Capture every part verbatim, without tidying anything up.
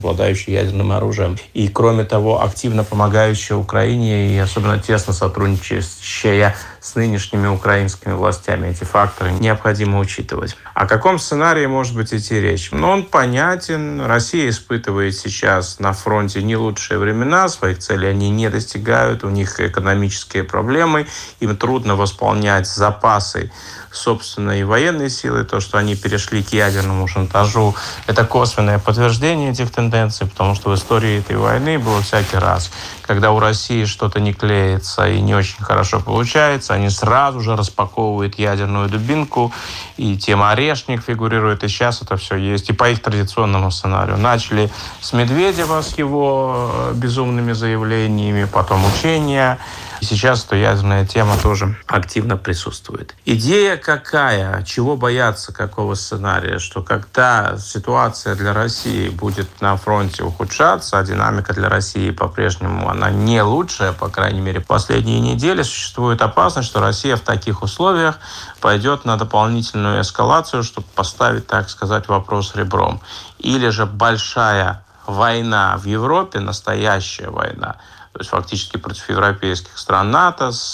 обладающий ядерным оружием. И, кроме того, активно помогающая Украине и особенно тесно сотрудничающая с нынешними украинскими властями. Эти факторы необходимо учитывать. О каком сценарии может быть идти речь? Ну, он понятен. Россия испытывает сейчас на фронте не лучшие времена. Своих целей они не достигают. У них экономические проблемы. Им трудно восполнять запасы собственной военной силы. То, что они перешли к ядерному шантажу, это косвенное подтверждение этих тенденций, потому что в истории этой войны было всякий раз, когда у России что-то не клеится и не очень хорошо получается, они сразу же распаковывают ядерную дубинку, и тема «Орешник» фигурирует, и сейчас это все есть. И по их традиционному сценарию. Начали с Медведева, с его безумными заявлениями, потом учения. И сейчас эта ядерная тема тоже активно присутствует. Идея какая? Чего бояться? Какого сценария? Что когда ситуация для России будет на фронте ухудшаться, а динамика для России по-прежнему она не лучшая, по крайней мере, последние недели, существует опасность, что Россия в таких условиях пойдет на дополнительную эскалацию, чтобы поставить, так сказать, вопрос ребром. Или же большая война в Европе, настоящая война, то есть фактически против европейских стран НАТО, с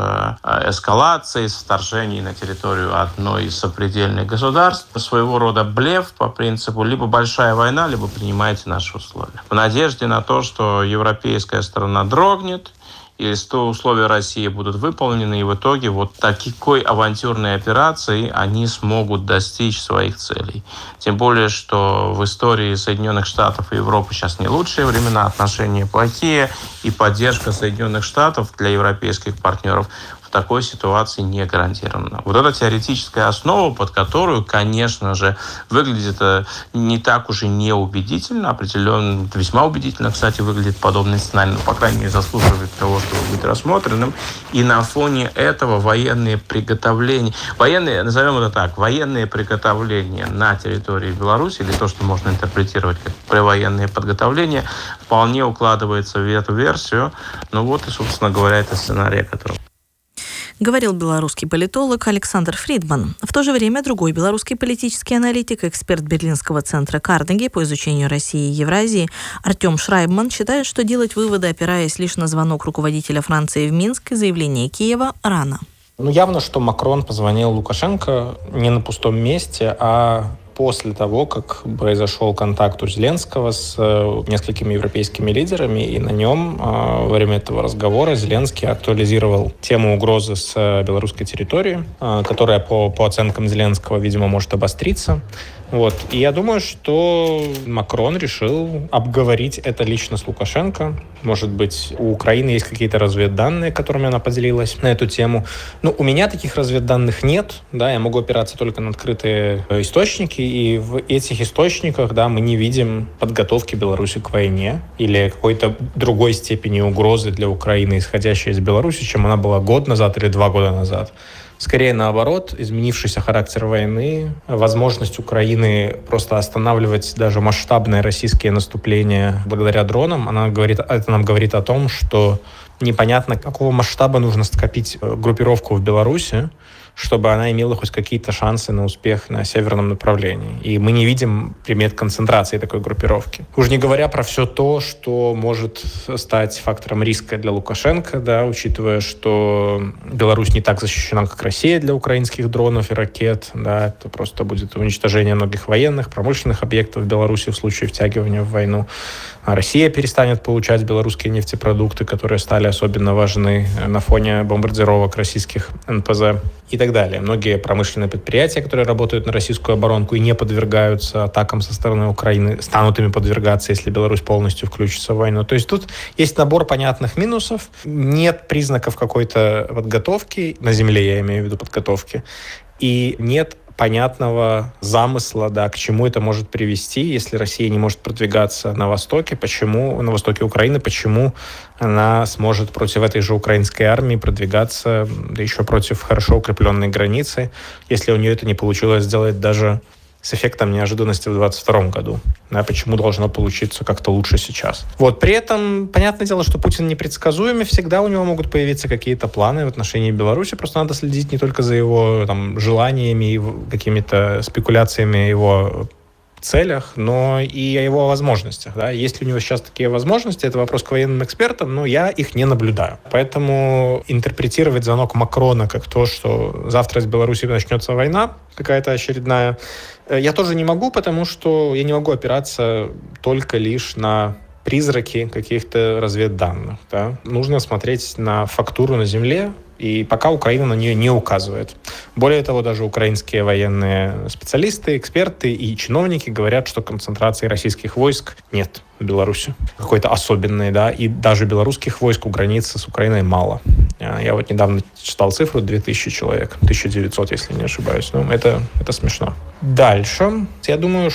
э, эскалацией, с вторжением на территорию одной из сопредельных государств. Своего рода блеф по принципу либо большая война, либо принимайте наши условия. В надежде на то, что европейская сторона дрогнет, и сто условий России будут выполнены, и в итоге вот такой авантюрной операцией они смогут достичь своих целей. Тем более, что в истории Соединенных Штатов и Европы сейчас не лучшие времена, отношения плохие, и поддержка Соединенных Штатов для европейских партнеров в такой ситуации не гарантирована. Вот эта теоретическая основа, под которую, конечно же, выглядит не так уж и неубедительно, определенно, весьма убедительно, кстати, выглядит подобный сценарий, но, по крайней мере, заслуживает того, чтобы быть рассмотренным. И на фоне этого военные приготовления, военные, назовем это так, военные приготовления на территории Беларуси, или то, что можно интерпретировать как превоенные подготовления, вполне укладывается в эту версию. Ну вот и, собственно говоря, это сценарий, о котором говорил белорусский политолог Александр Фридман. В то же время другой белорусский политический аналитик, эксперт Берлинского центра Карнеги по изучению России и Евразии Артем Шрайбман считает, что делать выводы, опираясь лишь на звонок руководителя Франции в Минск и заявление Киева, рано. Ну, явно, что Макрон позвонил Лукашенко не на пустом месте, а после того, как произошел контакт у Зеленского с э, несколькими европейскими лидерами, и на нем э, во время этого разговора Зеленский актуализировал тему угрозы с э, белорусской территории, э, которая по, по оценкам Зеленского, видимо, может обостриться. Вот. И я думаю, что Макрон решил обговорить это лично с Лукашенко. Может быть, у Украины есть какие-то разведданные, которыми она поделилась на эту тему. Ну, у меня таких разведданных нет. Да, я могу опираться только на открытые источники. И в этих источниках, да, мы не видим подготовки Беларуси к войне или какой-то другой степени угрозы для Украины, исходящей из Беларуси, чем она была год назад или два года назад. Скорее наоборот, изменившийся характер войны, возможность Украины просто останавливать даже масштабное российское наступление благодаря дронам, она говорит, это нам говорит о том, что непонятно, какого масштаба нужно скопить группировку в Беларуси, чтобы она имела хоть какие-то шансы на успех на северном направлении. И мы не видим примет концентрации такой группировки. Уж не говоря про все то, что может стать фактором риска для Лукашенко, да, учитывая, что Беларусь не так защищена, как Россия для украинских дронов и ракет. Да, это просто будет уничтожение многих военных, промышленных объектов в Беларуси в случае втягивания в войну. А Россия перестанет получать белорусские нефтепродукты, которые стали особенно важны на фоне бомбардировок российских эн пэ зэ и так далее. Многие промышленные предприятия, которые работают на российскую оборонку и не подвергаются атакам со стороны Украины, станут ими подвергаться, если Беларусь полностью включится в войну. То есть тут есть набор понятных минусов. Нет признаков какой-то подготовки, на земле я имею в виду подготовки, и нет понятного замысла, да, к чему это может привести, если Россия не может продвигаться на востоке, почему, на востоке Украины, почему она сможет против этой же украинской армии продвигаться, да еще против хорошо укрепленной границы, если у нее это не получилось сделать даже с эффектом неожиданности в двадцать втором году. Да, почему должно получиться как-то лучше сейчас? Вот, при этом, понятное дело, что Путин непредсказуемый, всегда у него могут появиться какие-то планы в отношении Беларуси, просто надо следить не только за его там желаниями и какими-то спекуляциями его целях, но и о его возможностях. Да? Есть ли у него сейчас такие возможности, это вопрос к военным экспертам, но я их не наблюдаю. Поэтому интерпретировать звонок Макрона как то, что завтра из Беларуси начнется война какая-то очередная, я тоже не могу, потому что я не могу опираться только лишь на призраки каких-то разведданных. Да? Нужно смотреть на фактуру на земле, и пока Украина на нее не указывает. Более того, даже украинские военные специалисты, эксперты и чиновники говорят, что концентрации российских войск нет в Беларуси. Какой-то особенной, да, и даже белорусских войск у границы с Украиной мало. Я вот недавно читал цифру две тысячи человек, тысяча девятьсот, если не ошибаюсь. Ну, это, это смешно. Дальше. Я думаю,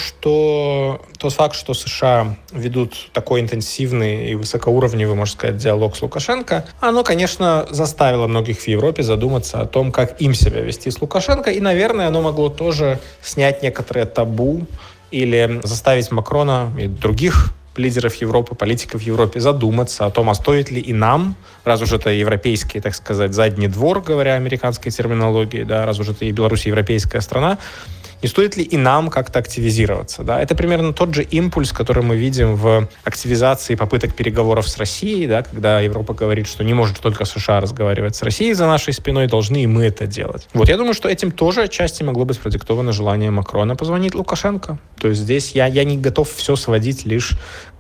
что тот факт, что США ведут такой интенсивный и высокоуровневый, можно сказать, диалог с Лукашенко, оно, конечно, заставило многих в Европе задуматься о том, как им себя вести с Лукашенко. И, наверное, оно могло тоже снять некоторые табу или заставить Макрона и других лидеров Европы, политиков Европы задуматься о том, а стоит ли и нам, раз уж это европейский, так сказать, задний двор, говоря американской терминологией, да, раз уж это и Беларусь европейская страна, не стоит ли и нам как-то активизироваться? Да? Это примерно тот же импульс, который мы видим в активизации попыток переговоров с Россией, да, когда Европа говорит, что не может только США разговаривать с Россией за нашей спиной, должны и мы это делать. Вот, я думаю, что этим тоже отчасти могло быть продиктовано желание Макрона позвонить Лукашенко. То есть здесь я, я не готов все сводить лишь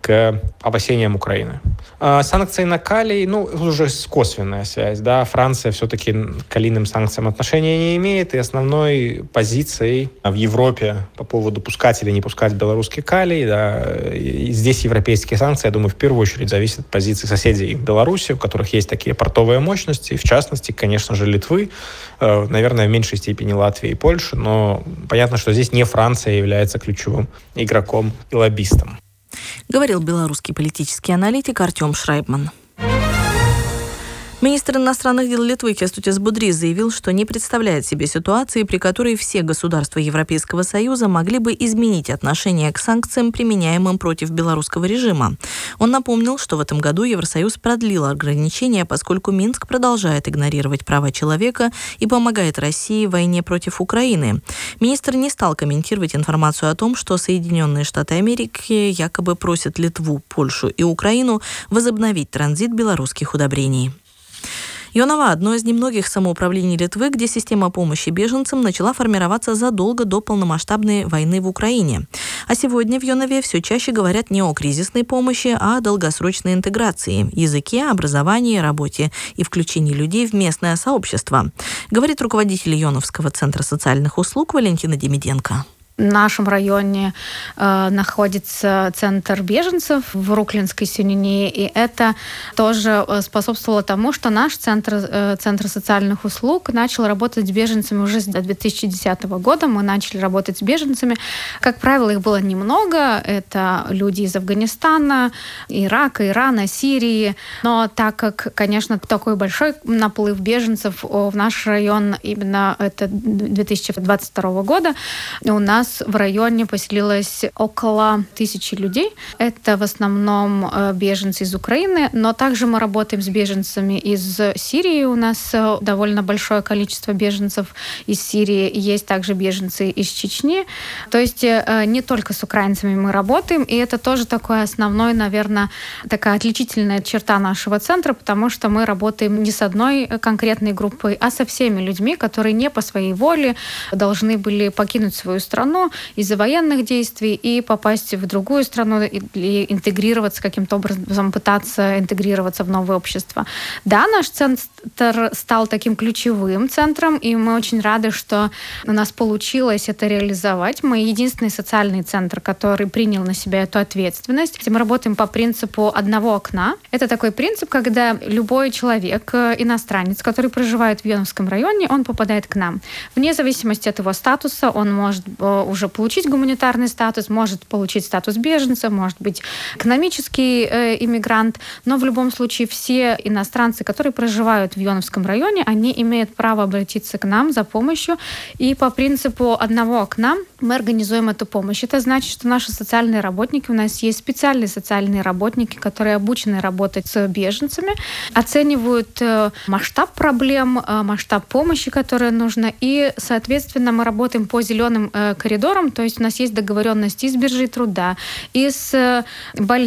к опасениям Украины. А санкции на калий, ну, уже косвенная связь, да, Франция все-таки к калийным санкциям отношения не имеет, и основной позицией в Европе по поводу пускать или не пускать белорусский калий, да, и здесь европейские санкции, я думаю, в первую очередь зависят от позиции соседей Беларуси, у которых есть такие портовые мощности, в частности, конечно же, Литвы, наверное, в меньшей степени Латвии и Польши, но понятно, что здесь не Франция является ключевым игроком и лоббистом. Говорил белорусский политический аналитик Артем Шрайбман. Министр иностранных дел Литвы Кястутис Будрис заявил, что не представляет себе ситуации, при которой все государства Европейского Союза могли бы изменить отношение к санкциям, применяемым против белорусского режима. Он напомнил, что в этом году Евросоюз продлил ограничения, поскольку Минск продолжает игнорировать права человека и помогает России в войне против Украины. Министр не стал комментировать информацию о том, что Соединенные Штаты Америки якобы просят Литву, Польшу и Украину возобновить транзит белорусских удобрений. Йонава – одно из немногих самоуправлений Литвы, где система помощи беженцам начала формироваться задолго до полномасштабной войны в Украине. А сегодня в Йонаве все чаще говорят не о кризисной помощи, а о долгосрочной интеграции, языке, образовании, работе и включении людей в местное сообщество, говорит руководитель Йоновского центра социальных услуг Валентина Демиденко. В нашем районе э, находится центр беженцев в Руклинской Сюнине, и это тоже способствовало тому, что наш центр, э, центр социальных услуг начал работать с беженцами уже с две тысячи десятого года. Мы начали работать с беженцами. Как правило, их было немного. Это люди из Афганистана, Ирака, Ирана, Сирии. Но так как, конечно, такой большой наплыв беженцев в наш район именно это две тысячи двадцать второго года, у нас в районе поселилось около тысячи людей. Это в основном беженцы из Украины, но также мы работаем с беженцами из Сирии. У нас довольно большое количество беженцев из Сирии. Есть также беженцы из Чечни. То есть не только с украинцами мы работаем, и это тоже такой основной, наверное, такая отличительная черта нашего центра, потому что мы работаем не с одной конкретной группой, а со всеми людьми, которые не по своей воле должны были покинуть свою страну из-за военных действий и попасть в другую страну или интегрироваться каким-то образом, пытаться интегрироваться в новое общество. Да, наш центр стал таким ключевым центром, и мы очень рады, что у нас получилось это реализовать. Мы единственный социальный центр, который принял на себя эту ответственность. Мы работаем по принципу одного окна. Это такой принцип, когда любой человек, иностранец, который проживает в Йоновском районе, он попадает к нам. Вне зависимости от его статуса, он может уже получить гуманитарный статус, может получить статус беженца, может быть экономический э, иммигрант, но в любом случае все иностранцы, которые проживают в Йоновском районе, они имеют право обратиться к нам за помощью, и по принципу одного окна мы организуем эту помощь. Это значит, что наши социальные работники, у нас есть специальные социальные работники, которые обучены работать с беженцами, оценивают э, масштаб проблем, э, масштаб помощи, которая нужна, и, соответственно, мы работаем по зеленым э, коридорам, коридором, то есть у нас есть договоренность и с биржей труда, и с больницей,